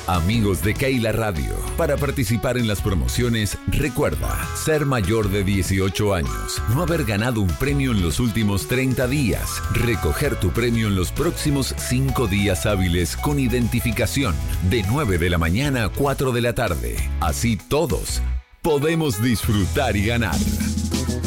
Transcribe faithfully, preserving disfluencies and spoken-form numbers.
Amigos de Keila Radio, para participar en las promociones, recuerda ser mayor de dieciocho años, no haber ganado un premio en los últimos treinta días, recoger tu premio en los próximos cinco días hábiles con identificación, de nueve de la mañana a cuatro de la tarde. Así todos podemos disfrutar y ganar.